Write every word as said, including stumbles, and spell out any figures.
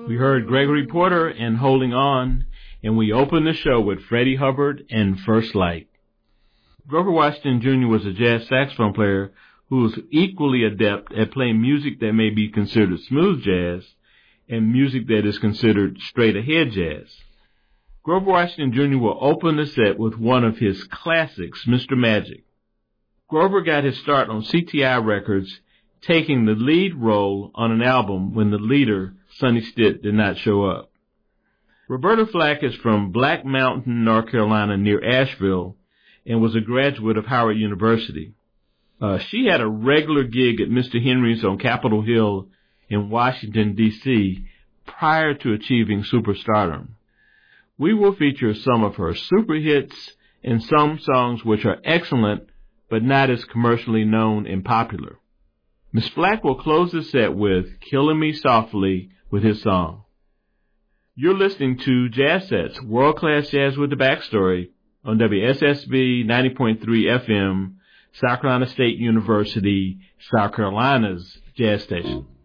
We heard Gregory Porter and Holding On, and we opened the show with Freddie Hubbard and First Light. Grover Washington Junior was a jazz saxophone player who was equally adept at playing music that may be considered smooth jazz and music that is considered straight-ahead jazz. Grover Washington Junior will open the set with one of his classics, Mister Magic. Grover got his start on C T I Records, taking the lead role on an album when the leader, Sonny Stitt, did not show up. Roberta Flack is from Black Mountain, North Carolina, near Asheville, and was a graduate of Howard University. Uh, she had a regular gig at Mister Henry's on Capitol Hill in Washington, D C prior to achieving superstardom. We will feature some of her super hits and some songs which are excellent but not as commercially known and popular. Miss Flack will close the set with Killing Me Softly with his song. You're listening to Jazz Sets, world-class jazz with the backstory on W S S B ninety point three F M, South Carolina State University, South Carolina's jazz station.